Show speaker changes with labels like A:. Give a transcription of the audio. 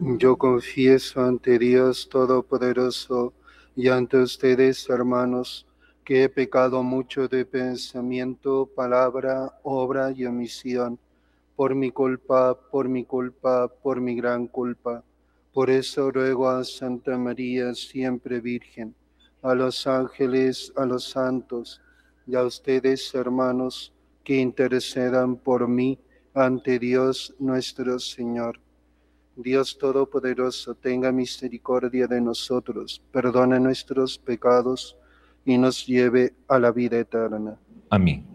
A: Yo confieso ante Dios Todopoderoso y ante ustedes, hermanos, que he pecado mucho de pensamiento, palabra, obra y omisión, por mi culpa, por mi culpa, por mi gran culpa. Por eso ruego a Santa María, siempre Virgen, a los ángeles, a los santos y a ustedes, hermanos, que intercedan por mí ante Dios nuestro Señor. Dios Todopoderoso, tenga misericordia de nosotros, perdone nuestros pecados y nos lleve a la vida eterna.
B: Amén.